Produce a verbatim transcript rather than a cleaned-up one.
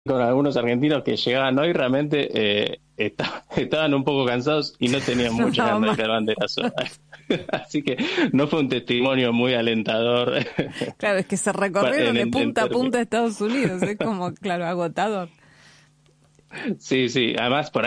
con algunos argentinos que llegaban hoy, realmente eh, está- estaban un poco cansados y no tenían muchas No, ganas de ma- tirar banderazo. Así que no fue un testimonio muy alentador. claro, es que se Pa- recorrieron en, de en, en punta a términos. punta a Estados Unidos, es como, claro, agotador. Sí, sí, además por